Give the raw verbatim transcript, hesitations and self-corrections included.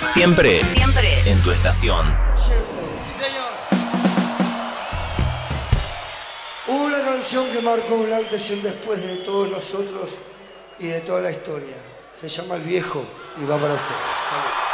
Siempre, siempre en tu estación. Sí, señor. Hubo una canción que marcó un antes y un después de todos nosotros y de toda la historia. Se llama El Viejo y va para usted. Salud.